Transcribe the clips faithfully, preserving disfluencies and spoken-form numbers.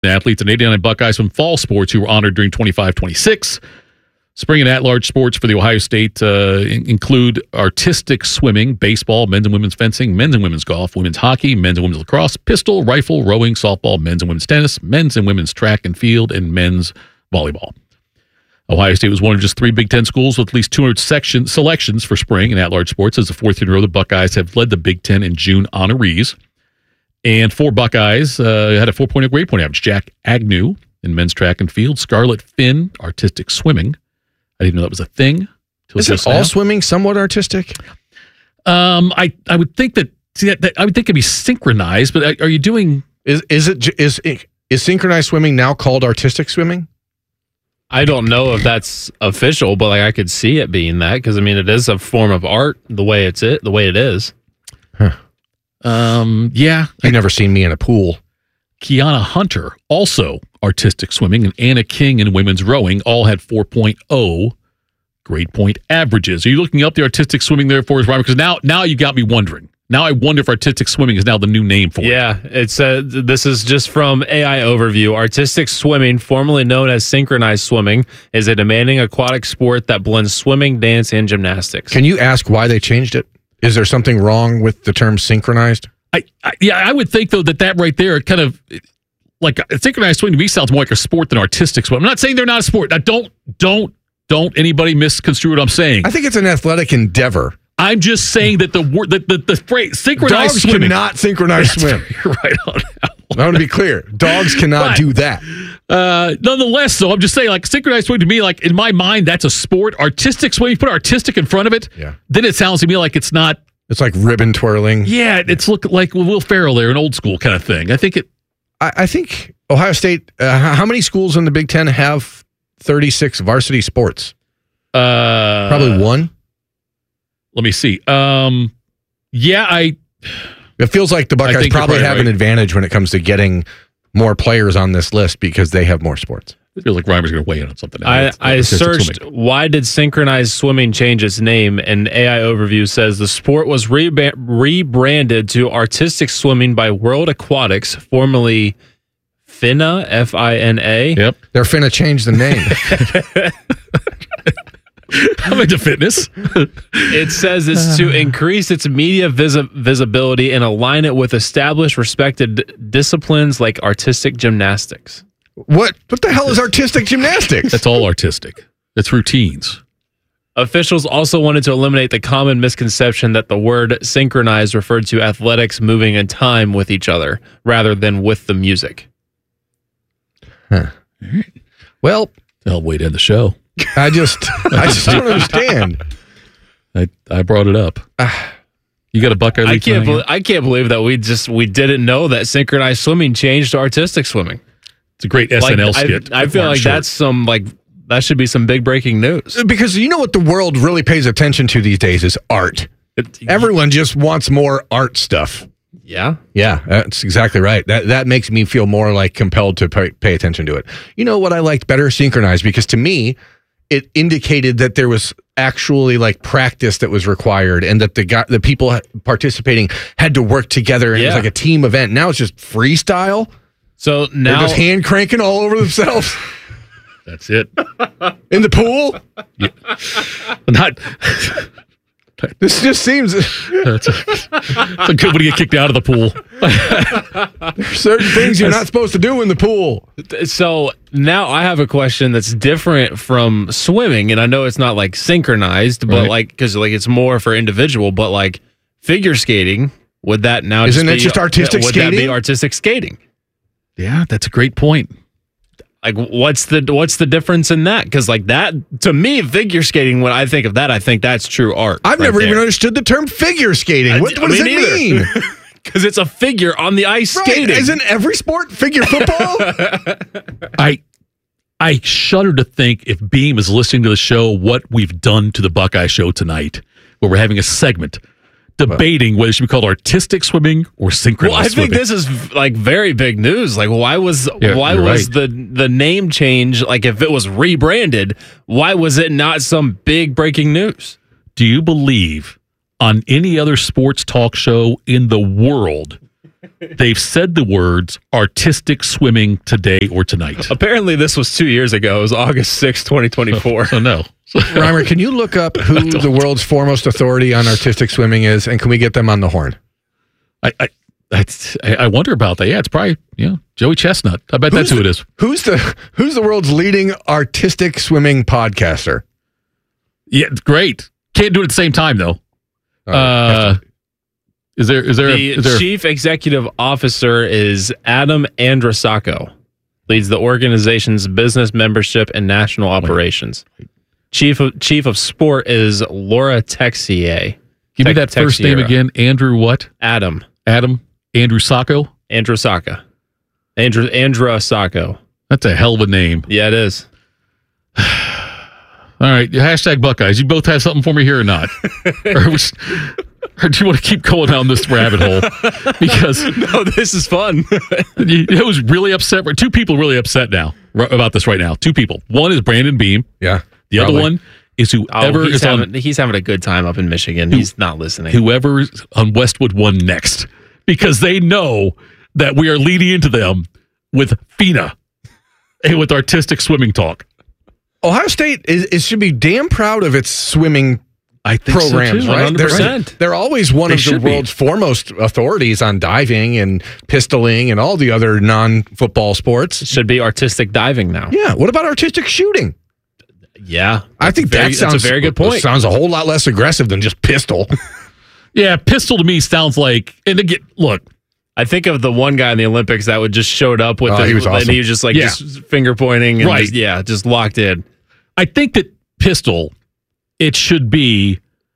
The athletes and eighty-nine Buckeyes from fall sports who were honored during twenty-five twenty-six. Spring and at-large sports for the Ohio State uh, include artistic swimming, baseball, men's and women's fencing, men's and women's golf, women's hockey, men's and women's lacrosse, pistol, rifle, rowing, softball, men's and women's tennis, men's and women's track and field, and men's volleyball. Ohio State was one of just three Big Ten schools with at least two hundred section, selections for spring and at-large sports. As the fourth year in a row, the Buckeyes have led the Big Ten in June honorees. And four Buckeyes uh, had a four point oh grade point average. Jack Agnew in men's track and field. Scarlett Finn, artistic swimming. I didn't know that was a thing. Isn't all now. Swimming somewhat artistic? Um, I, I would think that, see, that, that I would think it'd be synchronized, but are you doing... Is is it is is synchronized swimming now called artistic swimming? I don't know if that's official, but like I could see it being that because I mean it is a form of art the way it's it the way it is. Huh. Um, yeah, you've never seen me in a pool. Kiana Hunter, also artistic swimming, and Anna King in women's rowing, all had four point oh grade point averages. Are you looking up the artistic swimming there for us, Robert? Because now, now you got me wondering. Now I wonder if artistic swimming is now the new name for yeah, it. Yeah, it's uh, this is just from A I Overview. Artistic swimming, formerly known as synchronized swimming, is a demanding aquatic sport that blends swimming, dance, and gymnastics. Can you ask why they changed it? Is there something wrong with the term synchronized? I, I yeah, I would think though that that right there kind of like synchronized swimming to me sounds more like a sport than artistic swim. I'm not saying they're not a sport. Now don't don't don't anybody misconstrue what I'm saying. I think it's an athletic endeavor. I'm just saying that the word that the, the phrase synchronized dogs swimming cannot synchronize swim. You're right on that one. I want to be clear. Dogs cannot but, do that. Uh, nonetheless, though, I'm just saying, like synchronized swimming to me, like in my mind, that's a sport. Artistic swimming, you put artistic in front of it, yeah. Then it sounds to me like it's not. It's like ribbon twirling. Yeah, it's look like Will Ferrell there, an old school kind of thing. I think it. I, I think Ohio State. Uh, how many schools in the Big Ten have thirty-six varsity sports? Uh, Probably one. Let me see. Um, yeah, I. It feels like the Buckeyes probably have right. an advantage when it comes to getting more players on this list because they have more sports. It feels like Reimer's going to weigh in on something. I, I searched swimming. Why did synchronized swimming change its name, and A I Overview says the sport was reba- rebranded to artistic swimming by World Aquatics, formerly FINA, F I N A. Yep, they're finna change the name. I'm into fitness. It says it's to increase its media visi- visibility and align it with established, respected disciplines like artistic gymnastics. What? What the hell is artistic gymnastics? That's all artistic. It's routines. Officials also wanted to eliminate the common misconception that the word synchronized referred to athletics moving in time with each other rather than with the music. Huh. Well, hell, way to end the show. I just, I just don't understand. I, I brought it up. You got a Buckeye? I can't believe I can't believe that we just we didn't know that synchronized swimming changed to artistic swimming. It's a great S N L like, skit. I, I feel like short. that's some like that should be some big breaking news. Because you know what the world really pays attention to these days is art. It, Everyone just wants more art stuff. Yeah, yeah, that's exactly right. That that makes me feel more like compelled to pay, pay attention to it. You know what I liked better? Synchronized, because to me, it indicated that there was actually like practice that was required, and that the guy, the people participating had to work together, and yeah. it was like a team event. Now it's just freestyle. So now they're just hand cranking all over themselves. That's it. In the pool. Yeah. Not. This just seems. That's a, that's a good one to get kicked out of the pool. There's certain things you're not supposed to do in the pool. So now I have a question that's different from swimming, and I know it's not like synchronized, but right. like because like it's more for individual. But like figure skating, would that now isn't just it be, just artistic would skating? Would that be artistic skating? Yeah, that's a great point. Like, what's the what's the difference in that? Because, like, that, to me, figure skating, when I think of that, I think that's true art. I've right never there. even understood the term figure skating. What, what does it mean? Because it's a figure on the ice right. skating. Isn't every sport figure football? I I shudder to think if Beam is listening to the show, what we've done to the Buckeye Show tonight, where we're having a segment debating whether it should be called artistic swimming or synchronized well, I swimming. think this is like very big news. Like, why was yeah, why was right. the the name change? Like, if it was rebranded, why was it not some big breaking news? Do you believe on any other sports talk show in the world they've said the words artistic swimming today or tonight. Apparently, this was two years ago. It was August sixth, twenty twenty-four. So, so no. Reimer, can you look up who the world's foremost authority on artistic swimming is, and can we get them on the horn? I I, I, I wonder about that. Yeah, it's probably you know, Joey Chestnut. I bet who's that's who the, it is. Who's the Who's the world's leading artistic swimming podcaster? Yeah, great. Can't do it at the same time, though. Uh, uh, is there is there the a, is there chief executive officer is Adam Andrusako, leads the organization's business membership and national operations. Chief of chief of sport is Laura Texier. Give me that first name again. Andrew what? Adam. Adam Andrew Sacco. Andrew Saka. Andrew Andrew Sacco. That's a hell of a name. Yeah, it is. All right, hashtag Buckeyes. You both have something for me here or not? or, was, or do you want to keep going down this rabbit hole? Because no, this is fun. It was really upset. Two people really upset now about this right now. Two people. One is Brandon Beam. Yeah. The probably. Other one is whoever oh, he's is having, on. He's having a good time up in Michigan. Who, he's not listening. Whoever's on Westwood One next, because they know that we are leading into them with FINA and with artistic swimming talk. Ohio State is, is should be damn proud of its swimming I think programs, so too, right? They're, they're always one they of the world's be. foremost authorities on diving and pistoling and all the other non-football sports. It should be artistic diving now. Yeah. What about artistic shooting? Yeah. I think very, that sounds that's a very good point. Sounds a whole lot less aggressive than just pistol. Yeah, pistol to me sounds like, and again, look, I think of the one guy in the Olympics that would just showed up with oh, the, he was awesome. and he was just like yeah. just finger pointing and right. just, yeah, just locked in. I think that pistol, it should be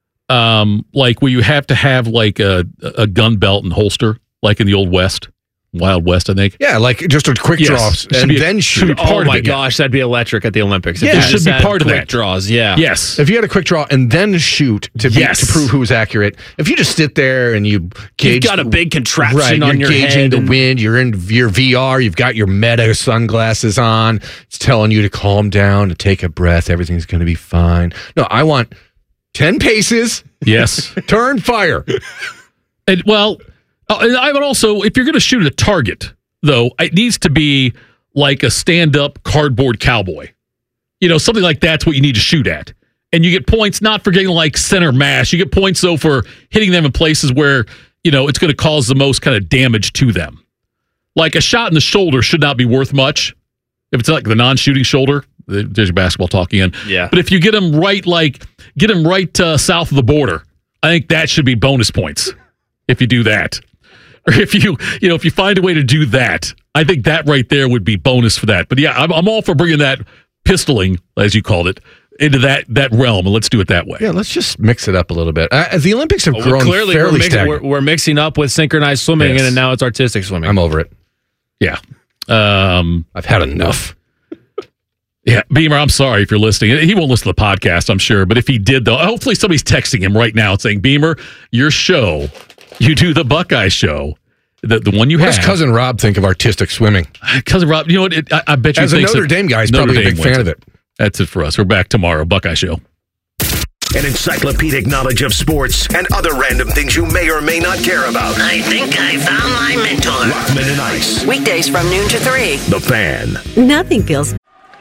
um, like where you have to have like a, a gun belt and holster, like in the Old West, Wild West, I think. Yeah, like just a quick yes. draw and then shoot. Oh my gosh, that'd be electric at the Olympics. Yeah, if it should be part of quick that. Draws, yeah. Yes. If you had a quick draw and then shoot to be, yes. to prove who's accurate. If you just sit there and you gauge, you've got a big contraption right, on you're your gauging head the and, wind. You're in your V R. You've got your Meta sunglasses on. It's telling you to calm down, to take a breath. Everything's going to be fine. No, I want ten paces. Yes. Turn, fire. And well, uh, and I would also, if you're going to shoot at a target, though, it needs to be like a stand-up cardboard cowboy. You know, something like that's what you need to shoot at. And you get points not for getting like center mass. You get points, though, for hitting them in places where, you know, it's going to cause the most kind of damage to them. Like a shot in the shoulder should not be worth much. If it's like the non-shooting shoulder, there's your basketball talk again. Yeah. But if you get them right, like, get them right uh, south of the border, I think that should be bonus points if you do that. Or if you, you know, if you find a way to do that, I think that right there would be bonus for that. But yeah, I'm, I'm all for bringing that pistoling, as you called it, into that that realm, and let's do it that way. Yeah, let's just mix it up a little bit. Uh, the Olympics have well, grown clearly fairly we're, mix, stagnant. we're, we're mixing up with synchronized swimming, Yes. and now it's artistic swimming. I'm over it. Yeah. Um, I've had enough. Yeah, Beamer, I'm sorry if you're listening. He won't listen to the podcast, I'm sure. But if he did, though, hopefully somebody's texting him right now saying, Beamer, your show, you do the Buckeye show, the, the one you what have. What does Cousin Rob think of artistic swimming? Cousin Rob, you know what? It, I, I bet you As a Notre Dame guy, he's probably a big fan of it. That's it for us. We're back tomorrow. Buckeye Show. An encyclopedic knowledge of sports and other random things you may or may not care about. I think I found my mentor. Rothman and Ice. Weekdays from noon to three. The Fan. Nothing feels...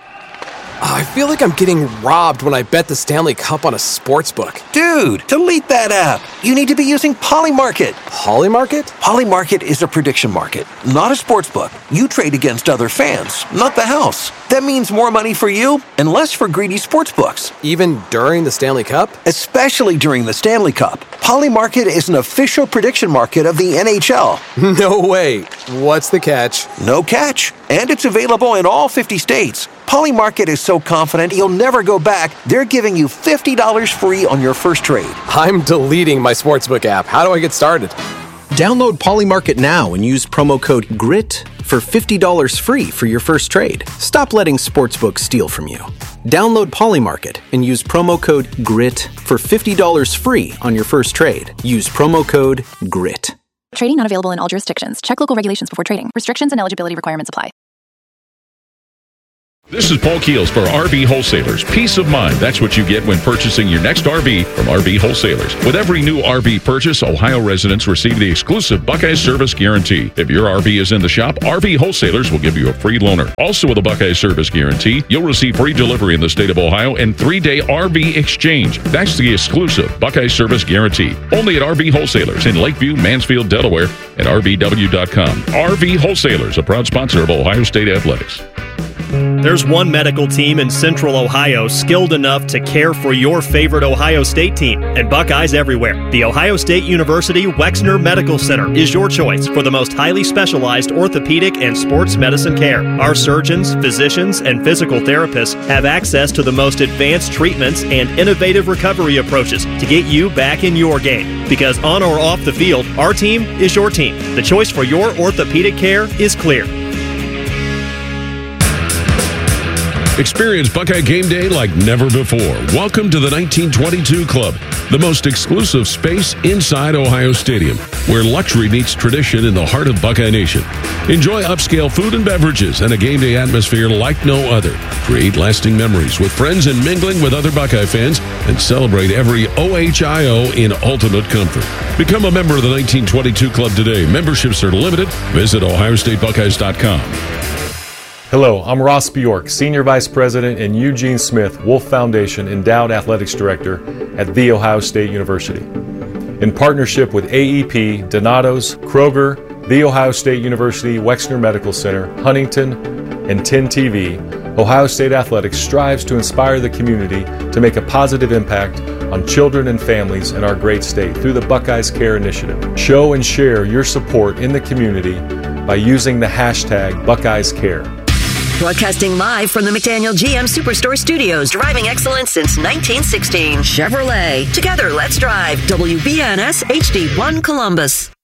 I feel like I'm getting robbed when I bet the Stanley Cup on a sports book. Dude, delete that app. You need to be using Polymarket. Polymarket? Polymarket is a prediction market, not a sports book. You trade against other fans, not the house. That means more money for you and less for greedy sports books. Even during the Stanley Cup? Especially during the Stanley Cup. Polymarket is an official prediction market of the N H L. No way. What's the catch? No catch. And it's available in all fifty states. Polymarket is so confident you'll never go back, they're giving you fifty dollars free on your first trade. I'm deleting my sportsbook app. How do I get started? Download Polymarket now and use promo code GRIT for fifty dollars free for your first trade. Stop letting sportsbooks steal from you. Download Polymarket and use promo code GRIT for fifty dollars free on your first trade. Use promo code GRIT. Trading not available in all jurisdictions. Check local regulations before trading. Restrictions and eligibility requirements apply. This is Paul Keels for R V Wholesalers. Peace of mind. That's what you get when purchasing your next R V from R V Wholesalers. With every new R V purchase, Ohio residents receive the exclusive Buckeyes Service Guarantee. If your R V is in the shop, R V Wholesalers will give you a free loaner. Also with a Buckeyes Service Guarantee, you'll receive free delivery in the state of Ohio and three-day R V exchange. That's the exclusive Buckeyes Service Guarantee. Only at R V Wholesalers in Lakeview, Mansfield, Delaware, and R V W dot com. R V Wholesalers, a proud sponsor of Ohio State Athletics. There's one medical team in Central Ohio skilled enough to care for your favorite Ohio State team, and Buckeyes everywhere. The Ohio State University Wexner Medical Center is your choice for the most highly specialized orthopedic and sports medicine care. Our surgeons, physicians, and physical therapists have access to the most advanced treatments and innovative recovery approaches to get you back in your game. Because on or off the field, our team is your team. The choice for your orthopedic care is clear. Experience Buckeye Game Day like never before. Welcome to the nineteen twenty-two Club, the most exclusive space inside Ohio Stadium, where luxury meets tradition in the heart of Buckeye Nation. Enjoy upscale food and beverages and a game day atmosphere like no other. Create lasting memories with friends and mingling with other Buckeye fans, and celebrate every O H I O in ultimate comfort. Become a member of the nineteen twenty-two Club today. Memberships are limited. Visit ohio state buckeyes dot com. Hello, I'm Ross Bjork, Senior Vice President and Eugene Smith Wolf Foundation Endowed Athletics Director at The Ohio State University. In partnership with A E P, Donato's, Kroger, The Ohio State University Wexner Medical Center, Huntington, and ten T V, Ohio State Athletics strives to inspire the community to make a positive impact on children and families in our great state through the Buckeyes Care Initiative. Show and share your support in the community by using the hashtag Buckeyes Care. Broadcasting live from the McDaniel G M Superstore Studios, driving excellence since nineteen sixteen. Chevrolet. Together, let's drive. W B N S H D one Columbus.